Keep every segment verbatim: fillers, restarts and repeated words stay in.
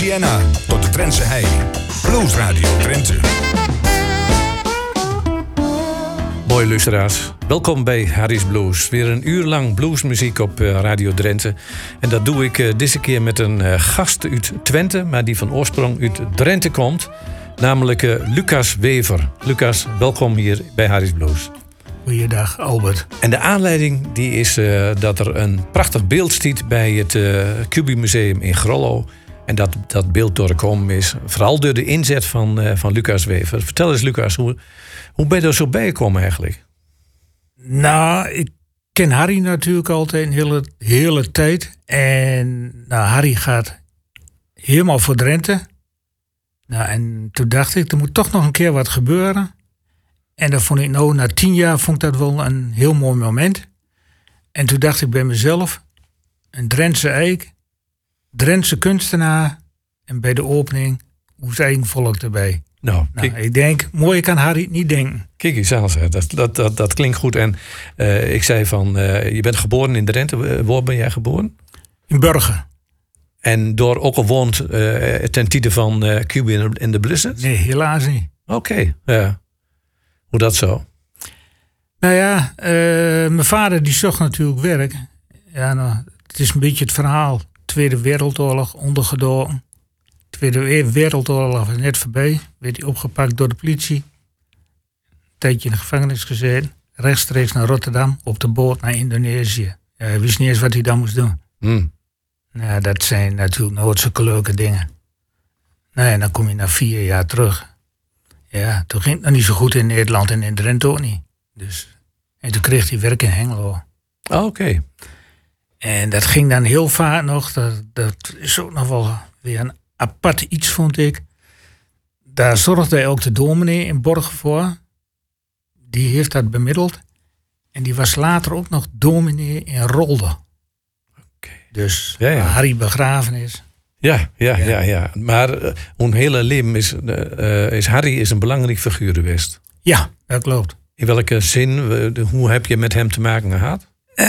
Siena tot de Drentse hei. Blues Radio Drenthe. Mooi luisteraars, welkom bij Harry's Blues. Weer een uur lang bluesmuziek op uh, Radio Drenthe. En dat doe ik uh, deze keer met een uh, gast uit Twente, maar die van oorsprong uit Drenthe komt. Namelijk uh, Lucas Wever. Lucas, welkom hier bij Harry's Blues. Goeiedag, Albert. En de aanleiding die is uh, dat er een prachtig beeld staat bij het uh, Cubi Museum in Grollo. En dat, dat beeld doorgekomen is vooral door de inzet van, uh, van Lucas Wever. Vertel eens, Lucas, hoe, hoe ben je er zo bij gekomen eigenlijk? Nou, ik ken Harry natuurlijk altijd een hele, hele tijd. En nou, Harry gaat helemaal voor Drenthe. Nou, en toen dacht ik, er moet toch nog een keer wat gebeuren. En dat vond ik nou, na tien jaar vond ik dat wel een heel mooi moment. En toen dacht ik bij mezelf, een Drentse eik, Drentse kunstenaar. En bij de opening, hoe eigen volk erbij. Nou, nou ik denk, mooi kan Harry niet denken. Kijk eens aan, dat, dat, dat, dat klinkt goed. En uh, ik zei van, uh, je bent geboren in Drenthe. Waar ben jij geboren? In Burger. En door ook al woont uh, ten tijde van uh, Cubi in de Blizzard? Nee, helaas niet. Oké, okay, ja. Hoe dat zo? Nou ja, uh, mijn vader die zocht natuurlijk werk. Ja, nou, het is een beetje het verhaal. Tweede Wereldoorlog, ondergedoken. Tweede Wereldoorlog was net voorbij. Werd hij opgepakt door de politie. Een tijdje in de gevangenis gezeten. Rechtstreeks naar Rotterdam, op de boot naar Indonesië. Ja, hij wist niet eens wat hij dan moest doen. Mm. Nou, dat zijn natuurlijk nooit zulke leuke dingen. Nou, en dan kom je na vier jaar terug. Ja, toen ging het nog niet zo goed in Nederland en in Drenthe ook niet. Dus, en toen kreeg hij werk in Hengelo. Oh, oké. Okay. En dat ging dan heel vaak nog. Dat, dat is ook nog wel weer een apart iets, vond ik. Daar zorgde hij ook de dominee in Borgen voor. Die heeft dat bemiddeld. En die was later ook nog dominee in Rolde. Okay. Dus ja, ja. waar Harry begraven is. Ja, ja, ja, ja. Maar uh, hun hele leven is, uh, is Harry is een belangrijk figuur geweest. Ja, dat klopt. In welke zin, uh, hoe heb je met hem te maken gehad?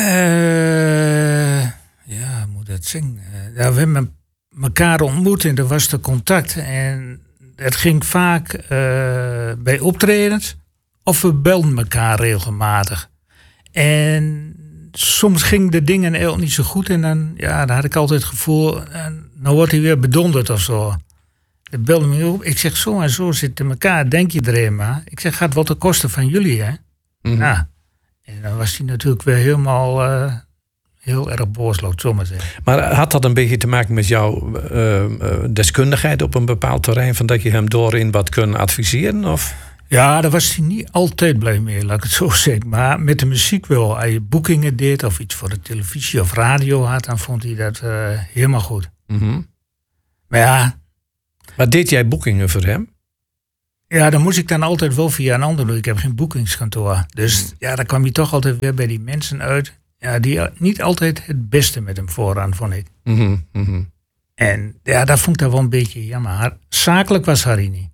Uh, ja, moet dat zeggen. Uh, ja, we hebben elkaar ontmoet en er was de contact. En het ging vaak uh, bij optredens of we belden elkaar regelmatig. En soms gingen de dingen heel niet zo goed en dan, ja, dan had ik altijd het gevoel, uh, nou wordt hij weer bedonderd of zo. Ik belde me op. Ik zeg, zo en zo zitten elkaar, denk je er eenmaal. Ik zeg, gaat wat de kosten van jullie, hè? Mm-hmm. Nou, en dan was hij natuurlijk weer helemaal uh, heel erg boos, laat ik zo maar zeggen. Maar had dat een beetje te maken met jouw uh, uh, deskundigheid op een bepaald terrein, van dat je hem doorin wat kon adviseren? Of? Ja, daar was hij niet altijd blij mee, laat ik het zo zeggen. Maar met de muziek wel. Als je boekingen deed of iets voor de televisie of radio had, dan vond hij dat uh, helemaal goed. Mm-hmm. Maar ja. Maar deed jij boekingen voor hem? Ja, dan moest ik dan altijd wel via een ander doen. Ik heb geen boekingskantoor. Dus ja, dan kwam je toch altijd weer bij die mensen uit. Ja, die niet altijd het beste met hem vooraan, vond ik. Mm-hmm. Mm-hmm. En ja, dat vond ik dan wel een beetje jammer. Zakelijk was Harry niet.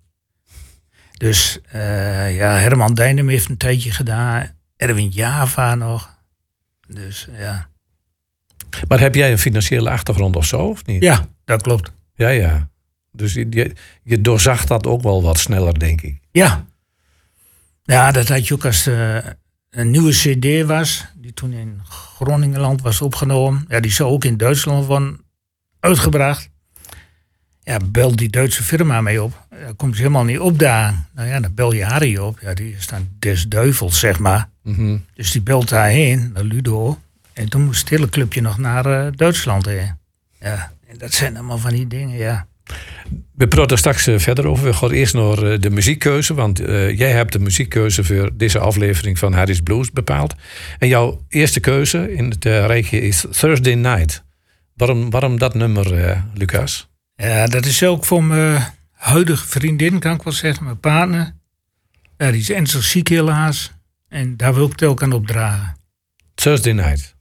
Dus uh, ja, Herman Dijnem heeft een tijdje gedaan. Erwin Java nog. Dus ja. Maar heb jij een financiële achtergrond of zo, of niet? Ja, dat klopt. Ja, ja. Dus je, je, je doorzag dat ook wel wat sneller, denk ik. Ja. Ja, dat had je ook als uh, een nieuwe cd was. Die toen in Groningenland was opgenomen. Ja, die zou ook in Duitsland worden uitgebracht. Ja, bel die Duitse firma mee op. Daar komt ze helemaal niet opdagen. Nou ja, dan bel je Harry op. Ja, die is dan des duivels, zeg maar. Mm-hmm. Dus die belt daarheen, naar Ludo. En toen moest het hele clubje nog naar uh, Duitsland heen. Ja, en dat zijn allemaal van die dingen, ja. We praten straks uh, verder over. We gaan eerst naar uh, de muziekkeuze. Want uh, jij hebt de muziekkeuze voor deze aflevering van Harry's Blues bepaald. En jouw eerste keuze in het uh, rijtje is Thursday Night. Waarom, waarom dat nummer, uh, Lucas? Ja, dat is ook voor mijn huidige vriendin, kan ik wel zeggen. Mijn partner. Ja, die is ernstig ziek helaas. En daar wil ik het ook aan opdragen. Thursday Night.